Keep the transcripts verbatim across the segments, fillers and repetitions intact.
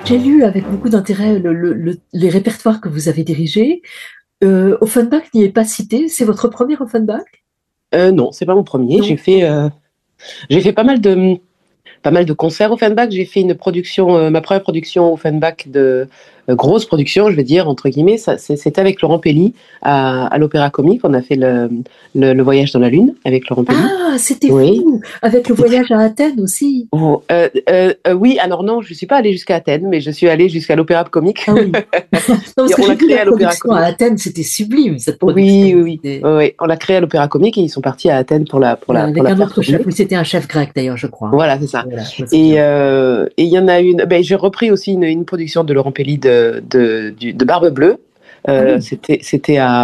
J'ai lu avec beaucoup d'intérêt le, le, le, les répertoires que vous avez dirigés. Euh, Offenbach n'y est pas cité. C'est votre premier Offenbach? Euh, non, c'est pas mon premier. J'ai Non. fait, euh, j'ai fait pas mal de, pas mal de concerts Offenbach. J'ai fait une production, euh, ma première production Offenbach de euh, grosse production, je vais dire entre guillemets. Ça, c'est- c'était avec Laurent Pelli à, à l'Opéra Comique. On a fait le, le, le Voyage dans la Lune avec Laurent Pelli. Ah, c'était Oui. vous, avec le C'était très- voyage à Athènes aussi. Oh, euh, euh, euh, oui, alors non, je suis pas allée jusqu'à Athènes, mais je suis allée jusqu'à l'Opéra Comique. Ah oui. Non, parce Et que on j'ai l'a vu créé la à l'Opéra production à Comique. Athènes, c'était sublime cette Oui, production. oui, oui. C'était Ouais, ouais. On l'a créé à l'Opéra Comique et ils sont partis à Athènes pour la, pour voilà, la, pour avec la un faire autre chef. tourner. Oui, c'était un chef grec d'ailleurs, je crois. Voilà, c'est ça. Voilà, je me Et souviens. euh, et il y en a une. Ben, j'ai repris aussi une, une production de Laurent Pelli de, de, du- de Barbe Bleue. Ah Euh, oui. c'était c'était à,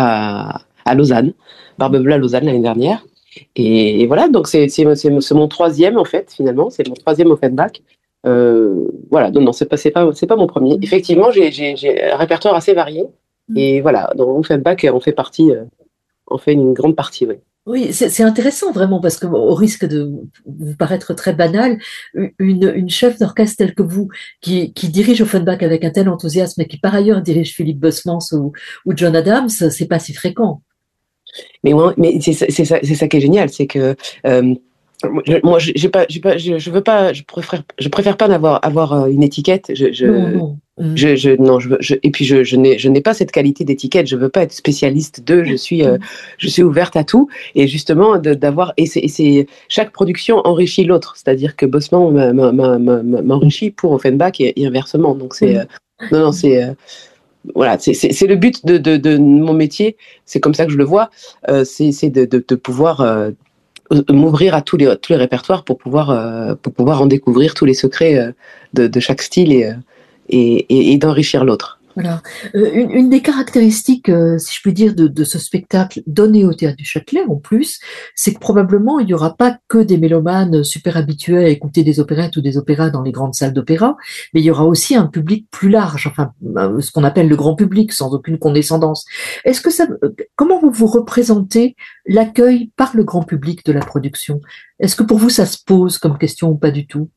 à, à Lausanne. Barbe Bleue à Lausanne l'année dernière. Et, et voilà, donc c'est c'est c'est c'est mon troisième en fait, finalement. C'est mon troisième Offenbach. Euh, voilà, non, non, c'est pas, c'est pas, c'est pas mon premier. Effectivement, j'ai j'ai- j'ai un répertoire assez varié. Et voilà, dans Offenbach, on fait partie, euh, on fait une grande partie, oui. Oui, c'est c'est intéressant vraiment parce que bon, au risque de vous paraître très banal, une, une chef d'orchestre telle que vous, qui, qui dirige Offenbach avec un tel enthousiasme et qui par ailleurs dirige Philippe Bosmans ou, ou John Adams, c'est pas si fréquent. Mais, ouais, mais c'est ça, c'est ça, c'est ça qui est génial, c'est que euh, moi, j'ai pas, j'ai pas, je, je veux pas, je préfère, je préfère pas n'avoir avoir euh, une étiquette. Je, Non, je, non. Hum, je, je non, je, veux- je- et puis je, je n'ai, je n'ai pas cette qualité d'étiquette. Je veux pas être spécialiste de. Je suis, euh, hum. je suis ouverte à tout. Et justement, de- d'avoir, et c'est, et c'est chaque production enrichit l'autre. C'est-à-dire que Bosman m'a- m'a- m'a- m'a- m'enrichit pour Offenbach et, et inversement. Donc c'est, euh, Oui. non, non, c'est. euh, voilà, c'est c'est- c'est le but de, de, de mon métier, c'est comme ça que je le vois, euh, c'est c'est de, de, de pouvoir euh, m'ouvrir à tous les, tous les répertoires pour pouvoir, euh, pour pouvoir en découvrir tous les secrets euh, de, de chaque style et, euh, et, et, et d'enrichir l'autre. Voilà. Euh, une, une des caractéristiques, euh, si je puis dire, de, de ce spectacle donné au Théâtre du Châtelet, en plus, c'est que probablement il n'y aura pas que des mélomanes super habitués à écouter des opérettes ou des opéras dans les grandes salles d'opéra, mais il y aura aussi un public plus large, enfin, euh, ce qu'on appelle le grand public, sans aucune condescendance. Est-ce que ça, euh, comment vous vous représentez l'accueil par le grand public de la production? Est-ce que pour vous ça se pose comme question ou pas du tout?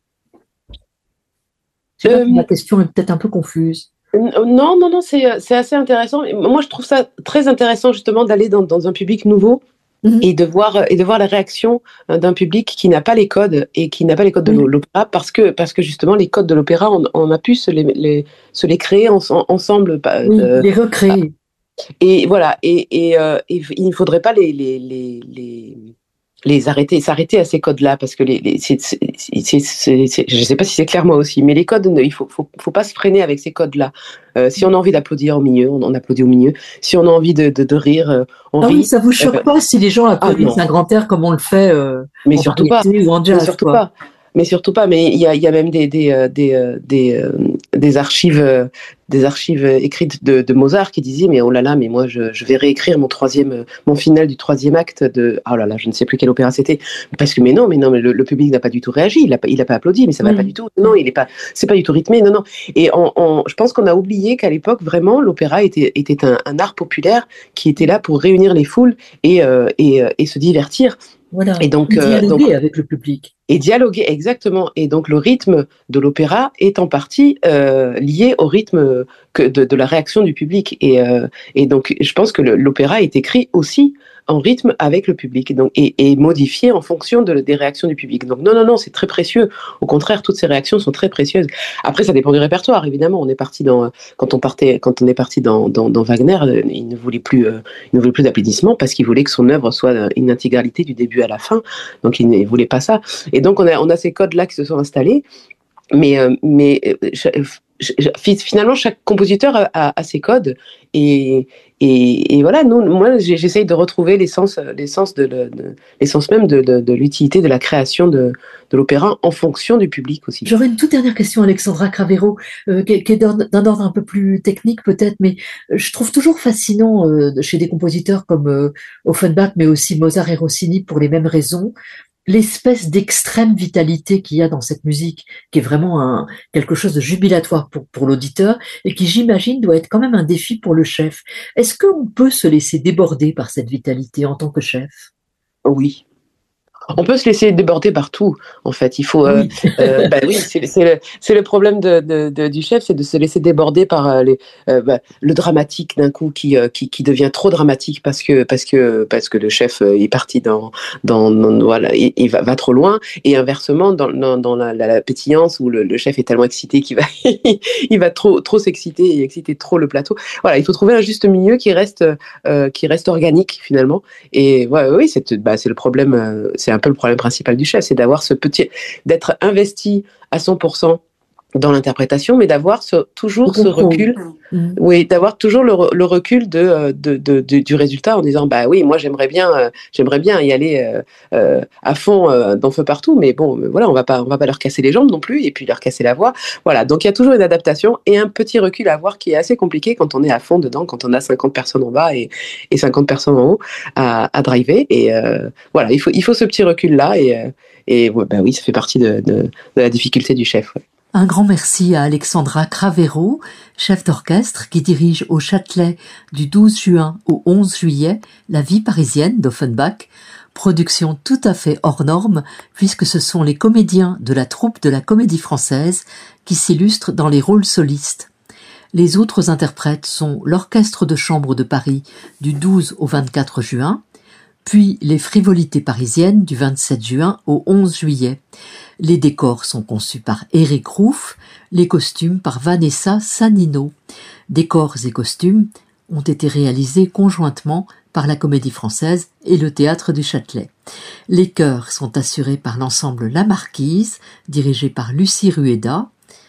Je sais pas si ma Euh, question est peut-être un peu confuse. non, non, non, c'est c'est assez intéressant. Moi, je trouve ça très intéressant justement d'aller dans, dans un public nouveau Mhm. et de voir et de voir la réaction euh, d'un public qui n'a pas les codes et qui n'a pas les codes de Oui, l'opéra parce que parce que justement les codes de l'opéra on, on a pu se les, les- se les créer en- ensemble bah, oui, euh, les recréer. et voilà et, et, euh, et il ne faudrait pas les les, les, les, les arrêter s'arrêter à ces codes-là parce que les, les c'est, c'est, c'est, c'est, c'est- je ne sais pas si c'est clair moi aussi mais les codes ne- il faut, faut faut pas se freiner avec ces codes-là. Euh, si on a envie d'applaudir au milieu on, on applaudit au milieu, si on a envie de, de, de rire euh, on Ah oui, rit. ça vous Euh, choque pas si les gens ah applaudissent un non. grand air comme on le fait euh, Mais en surtout pas, variété ou en mais jazz, surtout quoi. pas, mais surtout pas. Mais il y a, il y a même des, des, euh, des, euh, des, euh, des archives, euh, des archives euh, écrites de, de Mozart qui disaient mais oh là là, mais moi je, je vais réécrire mon troisième, euh, mon final du troisième acte de, oh là là, je ne sais plus quel opéra c'était, parce que mais non, mais non, mais le, le public n'a pas du tout réagi, il n'a pas, il a pas applaudi, mais ça va pas du Oui, tout. Non, il est pas, c'est pas du tout rythmé, non, non. Et on, on- je pense qu'on a oublié qu'à l'époque vraiment l'opéra était, était un, un art populaire qui était là pour réunir les foules et, euh, et, euh, et se divertir. Et voilà. donc, euh, donc Dialoguer avec le public. et dialoguer, exactement. Et donc le rythme de l'opéra est en partie euh, lié au rythme que de, de la réaction du public. Et, euh, et donc je pense que le- l'opéra est écrit aussi en rythme avec le public donc, et, et modifié en fonction de, des réactions du public. Donc non, non, non, c'est très précieux. Au contraire, toutes ces réactions sont très précieuses. Après, ça dépend du répertoire, évidemment. On est parti dans, quand on partait, quand on est parti dans, dans, dans Wagner, euh, il ne voulait plus, euh, il ne voulait plus d'applaudissements parce qu'il voulait que son œuvre soit une intégralité du début à la fin. Donc il ne voulait pas ça. Et donc, on a, on a ces codes-là qui se sont installés, mais, euh, mais euh, finalement, chaque compositeur a, a, a ses codes. Et, et, et voilà, nous, moi, j'essaye de retrouver l'essence, l'essence, de, de, de, l'essence même de, de, de l'utilité de la création de, de l'opéra en fonction du public aussi. J'aurais une toute dernière question, Alexandra Cravero, euh, qui, qui est d'un d'un ordre un peu plus technique peut-être, mais je trouve toujours fascinant euh, chez des compositeurs comme euh, Offenbach, mais aussi Mozart et Rossini pour les mêmes raisons, l'espèce d'extrême vitalité qu'il y a dans cette musique, qui est vraiment un, quelque chose de jubilatoire pour, pour l'auditeur et qui, j'imagine, doit être quand même un défi pour le chef. Est-ce qu'on peut se laisser déborder par cette vitalité en tant que chef? Oui. On peut se laisser déborder partout, en fait. Il faut, euh, Oui. euh, bah oui, c'est, c'est, le, c'est le problème de, de, de, du chef, c'est de se laisser déborder par euh, les, euh, bah, le dramatique d'un coup qui, euh, qui, qui devient trop dramatique parce que, parce que, parce que le chef euh, est parti dans, dans, dans voilà, et, et va, va trop loin. Et inversement, dans, dans, dans la, la, la pétillance où le, le chef est tellement excité qu'il va, il va trop, trop s'exciter et exciter trop le plateau. Voilà, il faut trouver un juste milieu qui reste, euh, qui reste organique finalement. Et ouais, oui, c'est, bah, c'est le problème. Euh, c'est un peu le problème principal du chef, c'est d'avoir ce petit, d'être investi à cent pour cent dans l'interprétation, mais d'avoir ce, toujours ce recul, mmh. oui, d'avoir toujours le, le recul de, de, de, de, du résultat en disant, bah oui, moi j'aimerais bien, euh, j'aimerais bien y aller euh, euh, à fond euh, dans feu partout, mais bon, voilà, on va pas, on va pas leur casser les jambes non plus, et puis leur casser la voix, voilà. Donc il y a toujours une adaptation et un petit recul à avoir qui est assez compliqué quand on est à fond dedans, quand on a cinquante personnes en bas et, et cinquante personnes en haut à, à driver, et euh, voilà, il faut, il faut ce petit recul là, et, euh, et ouais, bah oui, ça fait partie de, de, de la difficulté du chef. Ouais. Un grand merci à Alexandra Cravero, chef d'orchestre qui dirige au Châtelet du douze juin au onze juillet La vie parisienne d'Offenbach, production tout à fait hors norme puisque ce sont les comédiens de la troupe de la Comédie Française qui s'illustrent dans les rôles solistes. Les autres interprètes sont l'Orchestre de chambre de Paris du douze au vingt-quatre juin, puis les Frivolités parisiennes du vingt-sept juin au onze juillet. Les décors sont conçus par Eric Rouff, les costumes par Vanessa Sanino. Décors et costumes ont été réalisés conjointement par la Comédie Française et le Théâtre du Châtelet. Les chœurs sont assurés par l'ensemble La Marquise, dirigé par Lucie Rueda.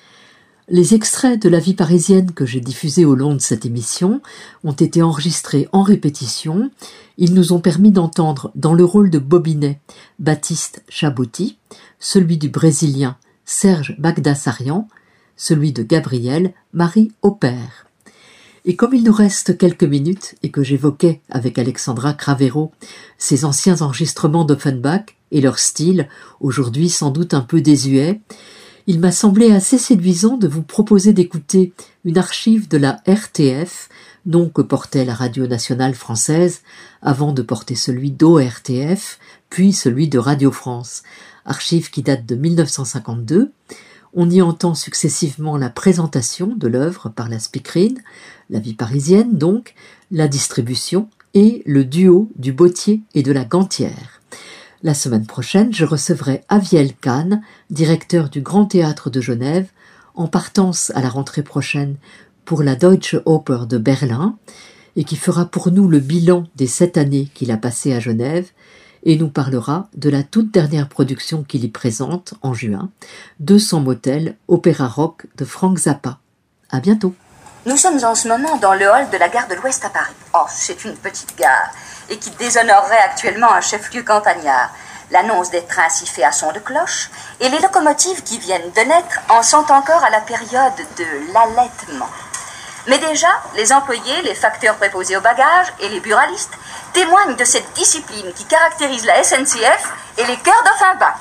Les extraits de La vie parisienne que j'ai diffusés au long de cette émission ont été enregistrés en répétition. Ils nous ont permis d'entendre dans le rôle de Bobinet Baptiste Chabotti, celui du Brésilien Serge Bagdasarian, celui de Gabriel Marie Aupert. Et comme il nous reste quelques minutes et que j'évoquais avec Alexandra Cravero ces anciens enregistrements d'Offenbach et leur style, aujourd'hui sans doute un peu désuet, il m'a semblé assez séduisant de vous proposer d'écouter une archive de la R T F, nom que portait la Radio Nationale Française, avant de porter celui d'O R T F, puis celui de Radio France. Archive qui date de mille neuf cent cinquante-deux. On y entend successivement la présentation de l'œuvre par la speakerine, La vie parisienne donc, la distribution et le duo du bottier et de la gantière. La semaine prochaine, je recevrai Aviel Kahn, directeur du Grand Théâtre de Genève, en partance à la rentrée prochaine pour la Deutsche Oper de Berlin, et qui fera pour nous le bilan des sept années qu'il a passées à Genève, et nous parlera de la toute dernière production qu'il y présente en juin, deux cents motels, opéra rock de Frank Zappa. À bientôt. Nous sommes en ce moment dans le hall de la gare de l'Ouest à Paris. Oh, c'est une petite gare, et qui déshonorerait actuellement un chef-lieu campagnard. L'annonce des trains s'y fait à son de cloche, et les locomotives qui viennent de naître en sont encore à la période de l'allaitement. Mais déjà, les employés, les facteurs préposés aux bagages et les buralistes témoignent de cette discipline qui caractérise la S N C F et les chœurs d'Offenbach.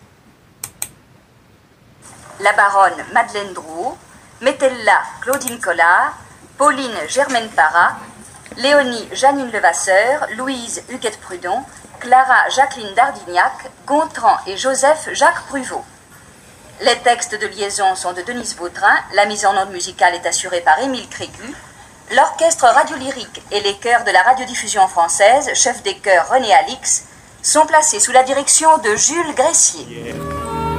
La baronne Madeleine Drouot, Métella Claudine Collard, Pauline Germaine Parra, Léonie Janine Levasseur, Louise Huguette Prudon, Clara Jacqueline Dardignac, Gontran et Joseph Jacques Pruvot. Les textes de liaison sont de Denise Vautrin, la mise en onde musicale est assurée par Émile Crégu, l'orchestre radiolyrique et les chœurs de la radiodiffusion française, chef des chœurs René Alix, sont placés sous la direction de Jules Gressier. Yeah.